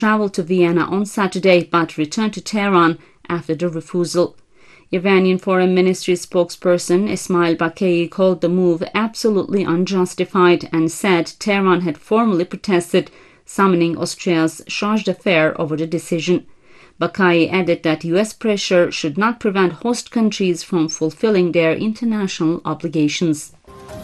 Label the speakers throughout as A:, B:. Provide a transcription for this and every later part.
A: traveled to Vienna on Saturday but returned to Tehran after the refusal. Iranian Foreign Ministry spokesperson Ismail Baqei called the move absolutely unjustified and said Tehran had formally protested, summoning Austria's charge d'affaires over the decision. Baqei added that U.S. pressure should not prevent host countries from fulfilling their international obligations.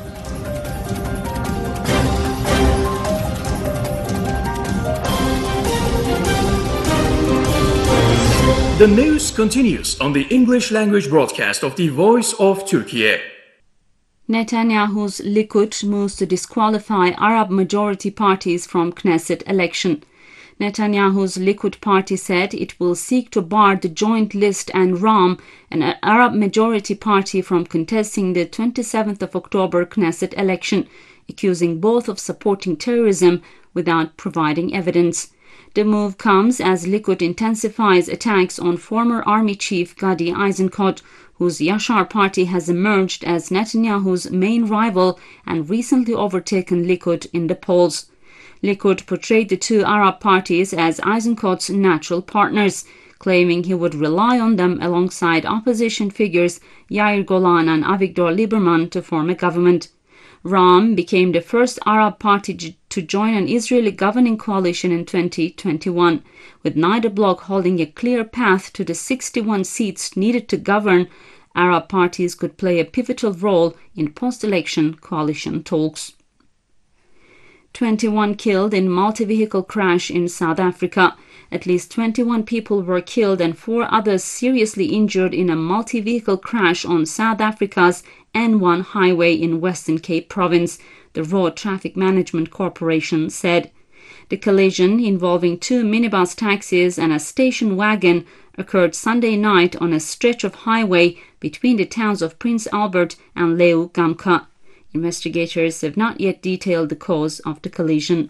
B: The news continues on the English language broadcast of the Voice of Turkey.
A: Netanyahu's Likud moves to disqualify Arab-majority parties from Knesset election. Netanyahu's Likud party said it will seek to bar the Joint List and Ram, an Arab-majority party, from contesting the 27th of October Knesset election, accusing both of supporting terrorism without providing evidence. The move comes as Likud intensifies attacks on former army chief Gadi Eisenkot, whose Yashar party has emerged as Netanyahu's main rival and recently overtaken Likud in the polls. Likud portrayed the two Arab parties as Eisenkot's natural partners, claiming he would rely on them alongside opposition figures Yair Golan and Avigdor Lieberman to form a government. Ram became the first Arab party to join an Israeli governing coalition in 2021, with neither bloc holding a clear path to the 61 seats needed to govern. Arab parties could play a pivotal role in post-election coalition talks. 21 killed in multi-vehicle crash in South Africa. At least 21 people were killed and 4 others seriously injured in a multi-vehicle crash on South Africa's N1 highway in Western Cape Province, the Road Traffic Management Corporation said. The collision, involving 2 minibus taxis and a station wagon, occurred Sunday night on a stretch of highway between the towns of Prince Albert and Leu Gamka. Investigators have not yet detailed the cause of the collision.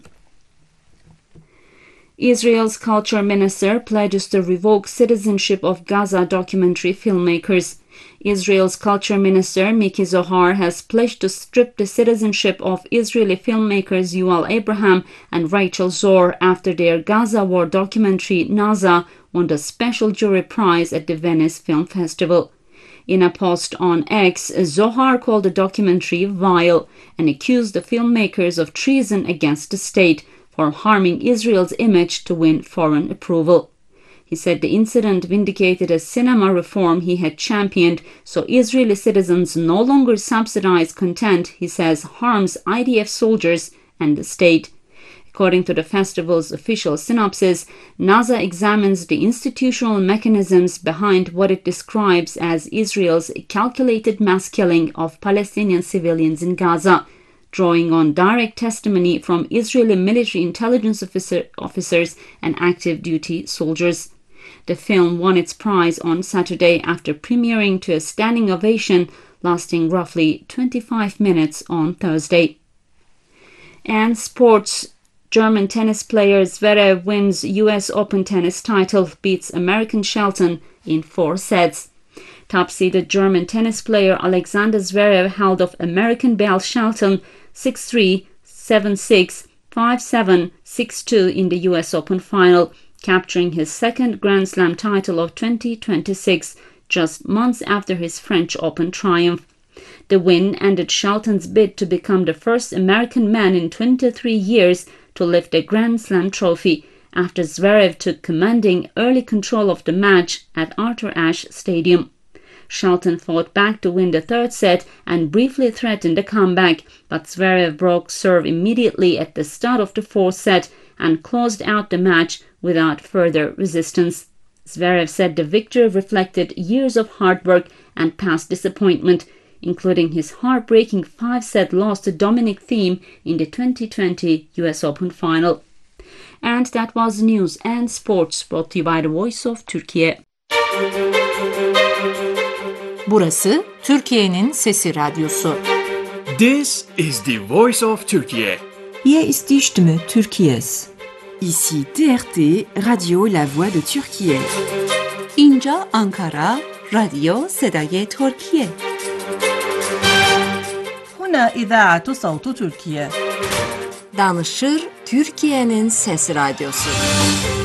A: Israel's culture minister pledges to revoke citizenship of Gaza documentary filmmakers. Israel's culture minister Miki Zohar has pledged to strip the citizenship of Israeli filmmakers Yuval Abraham and Rachel Zor after their Gaza war documentary Naza won the special jury prize at the Venice Film Festival. In a post on X, Zohar called the documentary vile and accused the filmmakers of treason against the state for harming Israel's image to win foreign approval. He said the incident vindicated a cinema reform he had championed, so Israeli citizens no longer subsidize content he says harms IDF soldiers and the state. According to the festival's official synopsis, Naza examines the institutional mechanisms behind what it describes as Israel's calculated mass killing of Palestinian civilians in Gaza, drawing on direct testimony from Israeli military intelligence officers and active duty soldiers. The film won its prize on Saturday after premiering to a standing ovation lasting roughly 25 minutes on Thursday. And sports. German tennis player Zverev wins US Open tennis title, beats American Shelton in 4 sets. Top-seeded German tennis player Alexander Zverev held off American Bell Shelton 6-3, 7-6, 5-7, 6-2 in the US Open final, capturing his second Grand Slam title of 2026, just months after his French Open triumph. The win ended Shelton's bid to become the first American man in 23 years to lift a Grand Slam trophy, after Zverev took commanding early control of the match at Arthur Ashe Stadium. Shelton fought back to win the third set and briefly threatened a comeback, but Zverev broke serve immediately at the start of the fourth set and closed out the match without further resistance. Zverev said the victory reflected years of hard work and past disappointment, including his heartbreaking 5-set loss to Dominic Thiem in the 2020 US Open final. And that was news and sports brought to you by the Voice of Turkey.
C: Burası Türkiye'nin Sesi Radyosu.
B: This is the Voice of Turkey.
D: Hier ist die Stimme Türkiye's.
E: Ici TRT, Radio La Voix de Turquie.
C: اینجا آنکارا، رادیو صدای ترکیه.
D: هنا إذاعة صوت تركيا.
E: Danışır Türkiye'nin Sesi Radyosu.